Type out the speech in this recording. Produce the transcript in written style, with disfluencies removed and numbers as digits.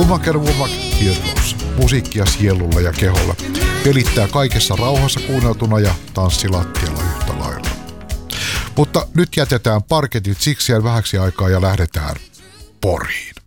Womack Heroes. Musiikkia sielulle ja keholle. Pelittää kaikessa rauhassa kuunneltuna ja tanssilattialla yhtä lailla. Mutta nyt jätetään parketit sikseen vähäksi aikaa ja lähdetään Poriin.